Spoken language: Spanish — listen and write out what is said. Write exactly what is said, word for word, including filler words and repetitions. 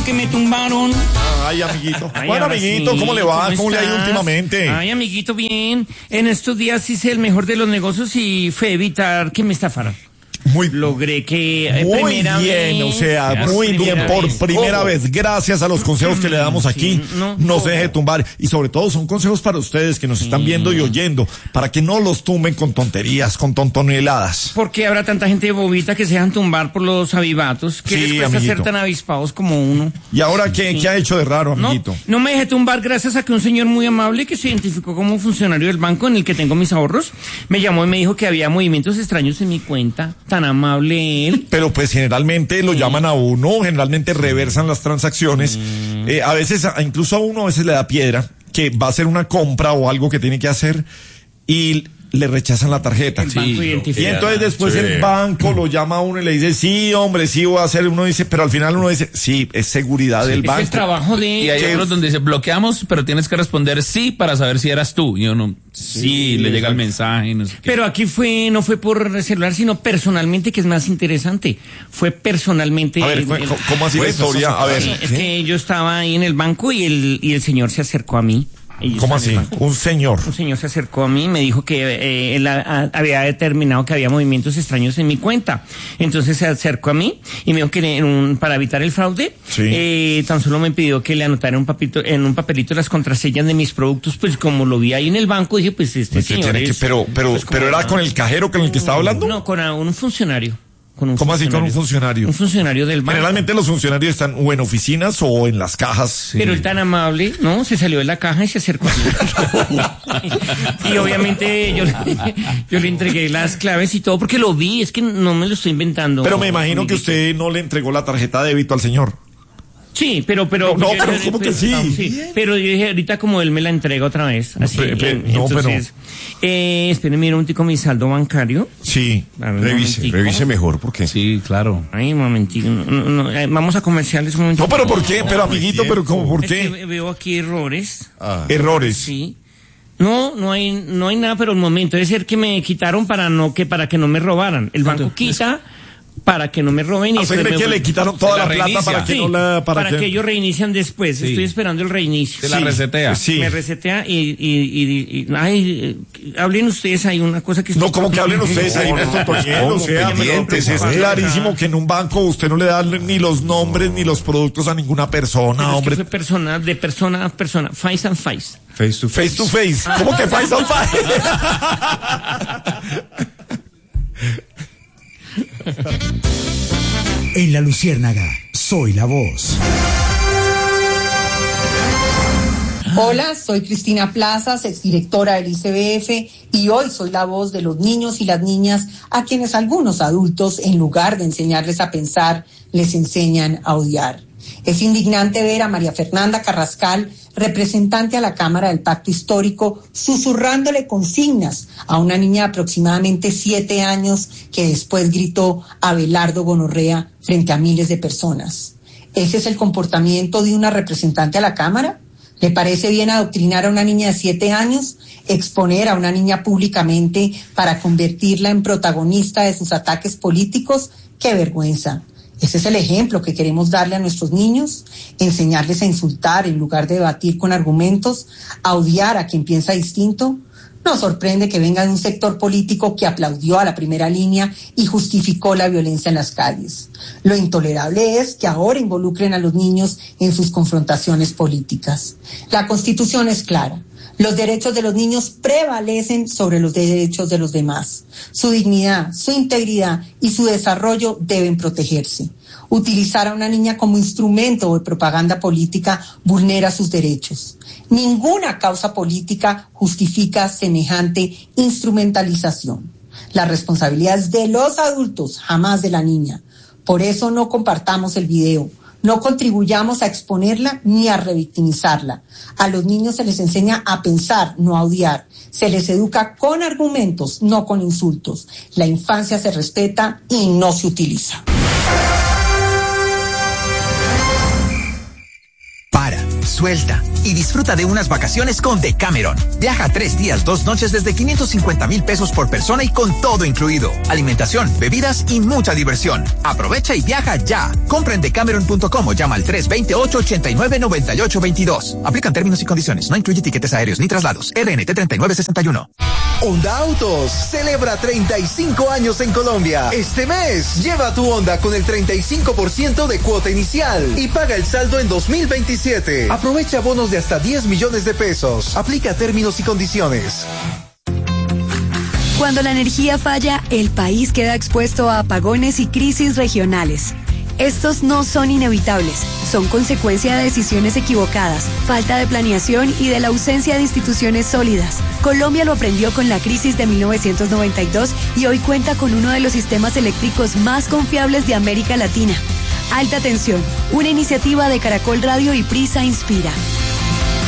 que me tumbaron. Ay, amiguito. Ay, bueno, amiguito, sí. ¿Cómo le va? ¿Cómo, ¿Cómo le ha ido últimamente? Ay, amiguito, bien. En estos días hice el mejor de los negocios y fue evitar que me estafaran. Muy Logré que eh, muy primera bien, vez, o sea, muy bien por vez. primera oh. vez. Gracias a los consejos que le damos aquí, sí, no, no se deje tumbar. Y sobre todo son consejos para ustedes que nos sí. están viendo y oyendo, para que no los tumben con tonterías, con tontoneladas. ¿Por qué habrá tanta gente bobita que se dejan tumbar por los avivatos? ¿Qué sí, les cuesta amiguito. ser tan avispados como uno? ¿Y ahora qué, sí. qué ha hecho de raro, amiguito? No, no me dejé tumbar gracias a que un señor muy amable que se identificó como funcionario del banco en el que tengo mis ahorros, me llamó y me dijo que había movimientos extraños en mi cuenta, tan amable. Pero pues generalmente lo llaman a uno, generalmente reversan las transacciones, eh, a veces, incluso a uno a veces le da piedra, que va a hacer una compra o algo que tiene que hacer y le rechazan la tarjeta. El banco sí, y entonces después sí. el banco lo llama a uno y le dice, sí, hombre, sí voy a hacer, uno dice, pero al final uno dice, sí, es seguridad sí, del es banco. Es el trabajo de... Y hay otros donde dice, bloqueamos, pero tienes que responder sí para saber si eras tú. Y uno, sí, sí le llega el mensaje. No sé qué. Pero aquí fue, no fue por celular, sino personalmente, que es más interesante. Fue personalmente... A ver, el, el, ¿cómo así la historia? A ver. Sí, es que yo estaba ahí en el banco y el, y el señor se acercó a mí. ¿Cómo así? Un señor. Un señor se acercó a mí y me dijo que eh, él a, a, había determinado que había movimientos extraños en mi cuenta. Entonces se acercó a mí y me dijo que en un, para evitar el fraude, sí. eh, tan solo me pidió que le anotara un papito, en un papelito las contraseñas de mis productos. Pues como lo vi ahí en el banco, dije, pues este pues señor tiene es, que, Pero, pero, pues, pero era con el cajero con el que estaba hablando. No, con a, un funcionario. Con un ¿Cómo así con un funcionario? Un funcionario del banco. Generalmente los funcionarios están o en oficinas o en las cajas. Sí. Pero él tan amable, ¿no? Se salió de la caja y se acercó a mí. Y obviamente yo, yo le entregué las claves y todo porque lo vi, es que no me lo estoy inventando. Pero me imagino que usted no le entregó la tarjeta de débito al señor. Sí, pero, pero. No, yo, pero yo, ¿cómo pero, que sí? No, sí? Pero yo dije, ahorita como él me la entrega otra vez. Así. No, pero, en, no, entonces, pero. Eh, espérenme un momentico mi saldo bancario. Sí, ver, revise, revise mejor, ¿por qué? Sí, claro. Ay, un momentico. No, no, no, eh, vamos a comerciales un momentito. No, pero ¿por qué? Pero amiguito, pero ¿cómo, por qué? Es que veo aquí errores. Ah. Errores. Sí. No, no hay, no hay nada, pero el momento es ser que me quitaron para no, que, para que no me robaran. El banco quita para que no me roben y o sea, me que voy... le quitaron toda la, la plata para que sí, no la para, para que... que ellos reinician después. Sí. Estoy esperando el reinicio. Se sí. la resetea. Sí. Me resetea y, y, y, y ay, hablen ustedes ahí una cosa que... No, ¿cómo que hablen ustedes ahí? No, o sea, pendientes. Es clarísimo que en un banco usted no le da ni los nombres ni los productos a ninguna persona, pero hombre. Es que fue persona, de persona a persona, face and face. Face to face. Face to face. ¿Cómo que face and face? En La Luciérnaga, soy la voz. Hola, soy Cristina Plazas, exdirectora del I C B F, y hoy soy la voz de los niños y las niñas a quienes algunos adultos, en lugar de enseñarles a pensar, les enseñan a odiar. Es indignante ver a María Fernanda Carrascal, representante a la Cámara del Pacto Histórico, susurrándole consignas a una niña de aproximadamente siete años que después gritó Abelardo Gonorrea frente a miles de personas. ¿Ese es el comportamiento de una representante a la Cámara? ¿Le parece bien adoctrinar a una niña de siete años, exponer a una niña públicamente para convertirla en protagonista de sus ataques políticos? ¡Qué vergüenza! ¿Ese es el ejemplo que queremos darle a nuestros niños? ¿Enseñarles a insultar en lugar de debatir con argumentos? ¿A odiar a quien piensa distinto? Nos sorprende que venga de un sector político que aplaudió a la primera línea y justificó la violencia en las calles. Lo intolerable es que ahora involucren a los niños en sus confrontaciones políticas. La Constitución es clara. Los derechos de los niños prevalecen sobre los derechos de los demás. Su dignidad, su integridad y su desarrollo deben protegerse. Utilizar a una niña como instrumento de propaganda política vulnera sus derechos. Ninguna causa política justifica semejante instrumentalización. La responsabilidad es de los adultos, jamás de la niña. Por eso no compartamos el video. No contribuyamos a exponerla ni a revictimizarla. A los niños se les enseña a pensar, no a odiar. Se les educa con argumentos, no con insultos. La infancia se respeta y no se utiliza. Para, suelta y disfruta de unas vacaciones con Decameron. Viaja tres días, dos noches desde quinientos cincuenta mil pesos por persona y con todo incluido. Alimentación, bebidas y mucha diversión. Aprovecha y viaja ya. Compra en decameron punto com o llama al tres dos ocho, ocho nueve, nueve ocho dos dos. Aplican términos y condiciones. No incluye tiquetes aéreos ni traslados. R N T treinta y nueve sesenta y uno. Honda Autos celebra treinta y cinco años en Colombia. Este mes, lleva tu Honda con el treinta y cinco por ciento de cuota inicial y paga el saldo en dos mil veintisiete. Aprovecha bonos de hasta diez millones de pesos. Aplica términos y condiciones. Cuando la energía falla, el país queda expuesto a apagones y crisis regionales. Estos no son inevitables, son consecuencia de decisiones equivocadas, falta de planeación y de la ausencia de instituciones sólidas. Colombia lo aprendió con la crisis de mil novecientos noventa y dos y hoy cuenta con uno de los sistemas eléctricos más confiables de América Latina. Alta Tensión, una iniciativa de Caracol Radio y Prisa Inspira.